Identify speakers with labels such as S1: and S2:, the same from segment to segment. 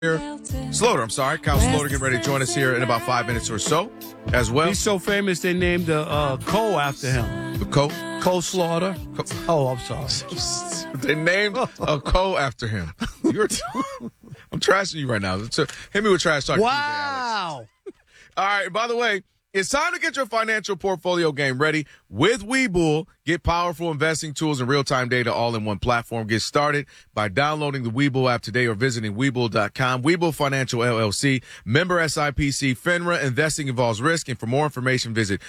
S1: Slaughter, I'm sorry. Kyle Slaughter getting ready to join us here in about 5 minutes or so as well.
S2: He's so famous they named a Cole after him.
S1: The Cole?
S2: Cole Slaughter. Oh, I'm sorry.
S1: They named a Cole after him. I'm trashing you right now. So, hit me with trash talk.
S2: Wow.
S1: All right, by the way, it's time to get your financial portfolio game ready with Webull. Get powerful investing tools and real-time data all in one platform. Get started by downloading the Webull app today or visiting Webull.com. Webull Financial LLC, member SIPC, FINRA. Investing involves risk, and for more information, visit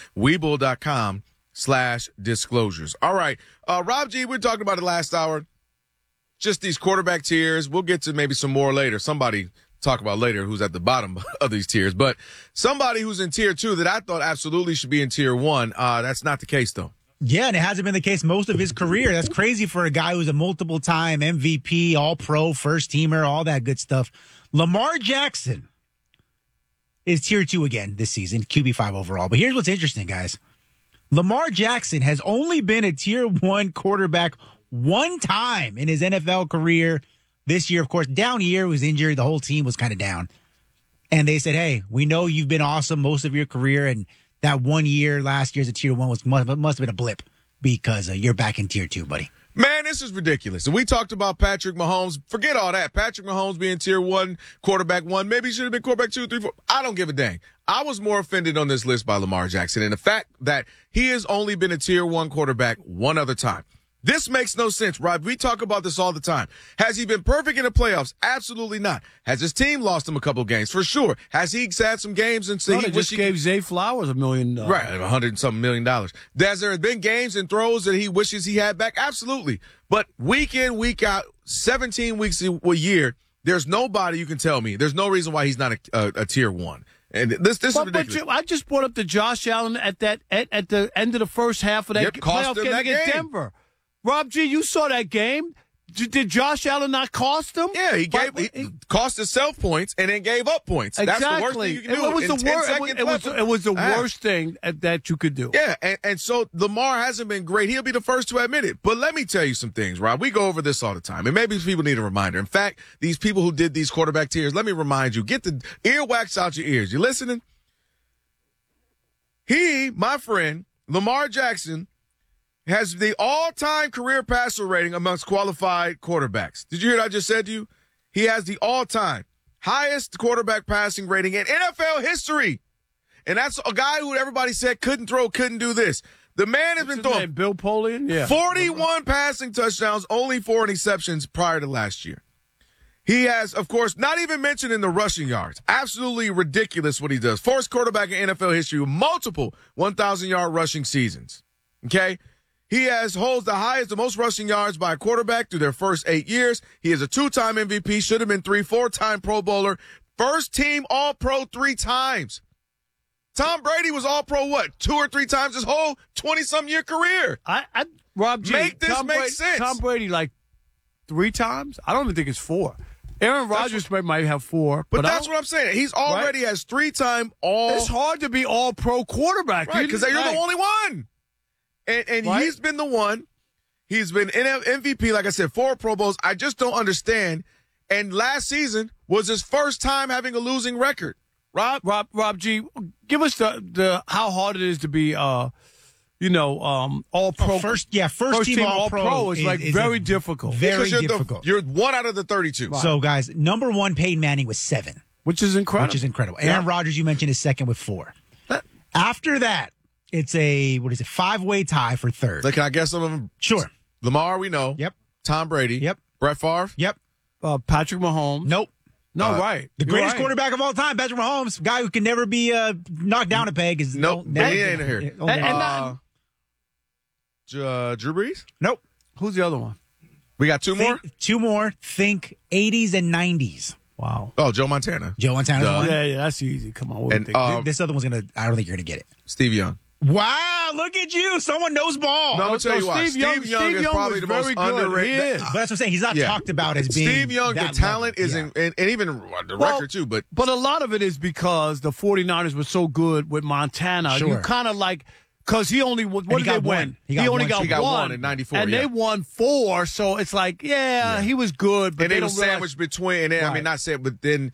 S1: Webull.com/disclosures. All right, Rob G, we were talking about it last hour. Just these quarterback tiers. We'll get to maybe some more later. Somebody talk about later who's at the bottom of these tiers, but somebody who's in tier 2 that I thought absolutely should be in tier 1. That's not the case though.
S3: Yeah, and it hasn't been the case most of his career. That's crazy for a guy who's a multiple-time MVP, all-pro, first-teamer, all that good stuff. Lamar Jackson is tier 2 again this season, QB5 overall. But here's what's interesting, guys. Lamar Jackson has only been a tier 1 quarterback one time in his NFL career. This year, of course, down year, was injured. The whole team was kind of down. And they said, hey, we know you've been awesome most of your career, and that 1 year last year as a tier 1 must have been a blip because you're back in tier 2, buddy.
S1: Man, this is ridiculous. And we talked about Patrick Mahomes. Forget all that. Patrick Mahomes being tier 1, quarterback 1. Maybe he should have been quarterback 2, 3, 4. I don't give a dang. I was more offended on this list by Lamar Jackson and the fact that he has only been a tier 1 quarterback one other time. This makes no sense, Rob. We talk about this all the time. Has he been perfect in the playoffs? Absolutely not. Has his team lost him a couple games? For sure. Has he had some games and
S2: he just gave Zay Flowers $1 million?
S1: Right, $100-something million. Has there been games and throws that he wishes he had back? Absolutely. But week in, week out, 17 weeks a year, there's nobody you can tell me. There's no reason why he's not a tier 1. And this is ridiculous.
S2: But I just brought up the Josh Allen at the end of the first half of that playoff game against Denver. Rob G, you saw that game. Did Josh Allen not cost him?
S1: Yeah, he cost himself points and then gave up points.
S2: Exactly.
S1: That's the worst thing you can do.
S2: It was the worst thing that you could do.
S1: Yeah, and so Lamar hasn't been great. He'll be the first to admit it. But let me tell you some things, Rob. We go over this all the time, and maybe people need a reminder. In fact, these people who did these quarterback tiers, let me remind you, get the earwax out your ears. You listening? My friend, Lamar Jackson, has the all-time career passer rating amongst qualified quarterbacks. Did you hear what I just said to you? He has the all-time highest quarterback passing rating in NFL history. And that's a guy who everybody said couldn't throw, couldn't do this. The man has been throwing
S2: Bill Polian? Yeah.
S1: 41 passing touchdowns, only 4 interceptions prior to last year. He has, of course, not even mentioned in the rushing yards. Absolutely ridiculous what he does. First quarterback in NFL history with multiple 1,000-yard rushing seasons. Okay? He holds the most rushing yards by a quarterback through their first 8 years. He is a 2-time MVP, should have been 4-time Pro Bowler, first team All-Pro 3 times. Tom Brady was All-Pro, 2 or 3 times his whole 20-some year career.
S2: Rob G,
S1: make sense.
S2: Tom Brady, 3 times? I don't even think it's 4. Aaron Rodgers might have 4.
S1: But that's what I'm saying. He's already has 3-time All.
S2: It's hard to be All-Pro quarterback.
S1: Right, because you're the only one. And he's been the one. He's been MVP, like I said, 4 Pro Bowls. I just don't understand. And last season was his first time having a losing record. Rob
S2: G, give us the how hard it is to be All Pro.
S3: First team All Pro
S2: is very difficult.
S3: Very difficult.
S1: You're 1 out of the 32.
S3: Right. So guys, number 1 Peyton Manning was 7,
S2: which is incredible.
S3: Aaron Rodgers, you mentioned, is second with 4. After that, it's a 5-way tie for third.
S1: Can I guess some of them?
S3: Sure.
S1: Lamar, we know.
S3: Yep.
S1: Tom Brady.
S3: Yep.
S1: Brett Favre.
S3: Yep.
S2: Patrick Mahomes.
S3: Nope.
S2: No, right.
S3: The greatest quarterback of all time, Patrick Mahomes, guy who can never be knocked down a peg. Is
S1: nope. He ain't here. Drew Brees?
S3: Nope.
S2: Who's the other one?
S1: We got 2 more?
S3: 2 more. Think 80s and 90s.
S2: Wow.
S1: Oh, Joe Montana.
S3: Joe Montana's one.
S2: Yeah, that's easy. Come on.
S1: And,
S3: this other one's I don't think you're going to get it.
S1: Steve Young.
S3: Wow, look at you. Someone knows ball.
S1: No, I'm going to tell you why. Steve Young is probably the most underrated.
S3: But that's what I'm saying. He's not talked about as being
S1: Steve Young, the talent is and even the record too. But
S2: a lot of it is because the 49ers were so good with Montana.
S3: Sure.
S2: You kind of Because he only what did they win?
S3: He only
S1: got one in '94,
S2: and they won 4. So it's like, he was good, but
S1: and they were sandwiched between. And then, I mean, not said, but then